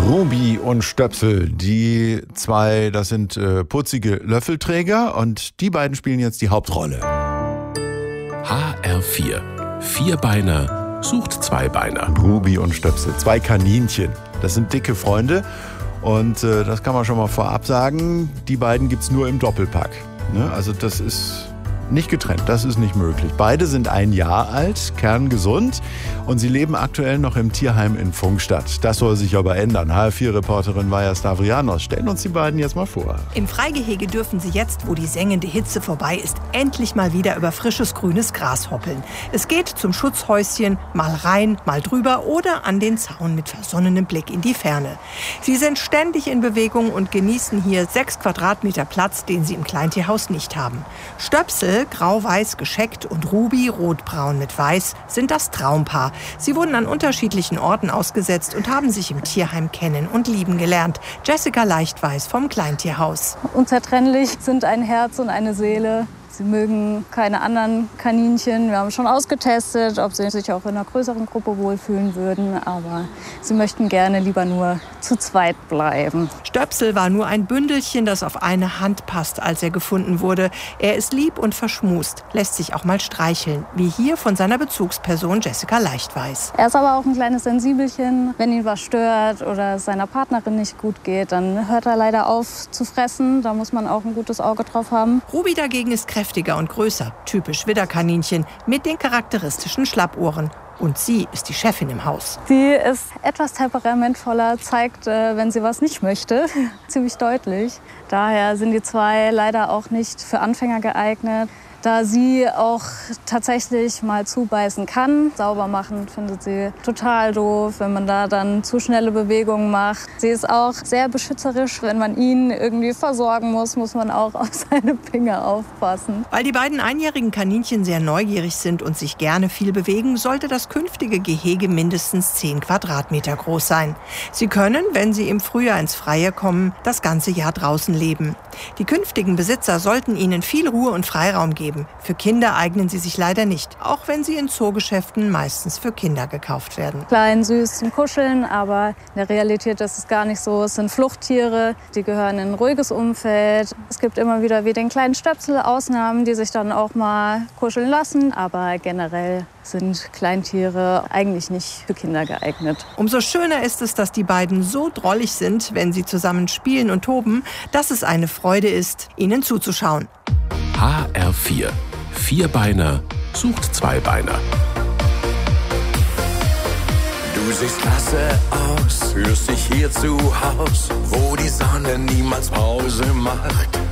Ruby und Stöpsel, die zwei, das sind putzige Löffelträger und die beiden spielen jetzt die Hauptrolle. HR4. Vierbeiner sucht Zweibeiner. Ruby und Stöpsel, zwei Kaninchen. Das sind dicke Freunde und das kann man schon mal vorab sagen, die beiden gibt's nur im Doppelpack. Ne? Also das ist nicht getrennt, das ist nicht möglich. Beide sind 1 Jahr alt, kerngesund und sie leben aktuell noch im Tierheim in Pfungstadt. Das soll sich aber ändern. HR4-Reporterin Vaja Stavrianos stellen uns die beiden jetzt mal vor. Im Freigehege dürfen sie jetzt, wo die sengende Hitze vorbei ist, endlich mal wieder über frisches grünes Gras hoppeln. Es geht zum Schutzhäuschen, mal rein, mal drüber oder an den Zaun mit versonnenem Blick in die Ferne. Sie sind ständig in Bewegung und genießen hier 6 Quadratmeter Platz, den sie im Kleintierhaus nicht haben. Stöpsel, grau-weiß gescheckt, und Ruby, rotbraun mit weiß, sind das Traumpaar. Sie wurden an unterschiedlichen Orten ausgesetzt und haben sich im Tierheim kennen und lieben gelernt. Jessica Leichtweiß vom Kleintierhaus. Unzertrennlich sind ein Herz und eine Seele. Sie mögen keine anderen Kaninchen. Wir haben schon ausgetestet, ob sie sich auch in einer größeren Gruppe wohlfühlen würden. Aber sie möchten gerne lieber nur zu zweit bleiben. Stöpsel war nur ein Bündelchen, das auf eine Hand passt, als er gefunden wurde. Er ist lieb und verschmust, lässt sich auch mal streicheln, wie hier von seiner Bezugsperson Jessica Leichtweiß. Er ist aber auch ein kleines Sensibelchen. Wenn ihn was stört oder es seiner Partnerin nicht gut geht, dann hört er leider auf zu fressen. Da muss man auch ein gutes Auge drauf haben. Ruby dagegen ist kräftiger und größer, typisch Widderkaninchen mit den charakteristischen Schlappohren. Und sie ist die Chefin im Haus. Sie ist etwas temperamentvoller, zeigt, wenn sie was nicht möchte, ziemlich deutlich. Daher sind die zwei leider auch nicht für Anfänger geeignet. Da sie auch tatsächlich mal zubeißen kann. Sauber machen findet sie total doof, wenn man da dann zu schnelle Bewegungen macht. Sie ist auch sehr beschützerisch. Wenn man ihn irgendwie versorgen muss, muss man auch auf seine Finger aufpassen. Weil die beiden einjährigen Kaninchen sehr neugierig sind und sich gerne viel bewegen, sollte das künftige Gehege mindestens 10 Quadratmeter groß sein. Sie können, wenn sie im Frühjahr ins Freie kommen, das ganze Jahr draußen leben. Die künftigen Besitzer sollten ihnen viel Ruhe und Freiraum geben. Für Kinder eignen sie sich leider nicht, auch wenn sie in Zoogeschäften meistens für Kinder gekauft werden. Klein, süß zum Kuscheln, aber in der Realität ist es gar nicht so. Es sind Fluchttiere, die gehören in ein ruhiges Umfeld. Es gibt immer wieder wie den kleinen Stöpsel Ausnahmen, die sich dann auch mal kuscheln lassen, aber generell sind Kleintiere eigentlich nicht für Kinder geeignet. Umso schöner ist es, dass die beiden so drollig sind, wenn sie zusammen spielen und toben, dass es eine Freude ist, ihnen zuzuschauen. HR4. Vierbeiner sucht Zweibeiner. Du siehst klasse aus, fühlst dich hier zu Haus, wo die Sonne niemals Pause macht.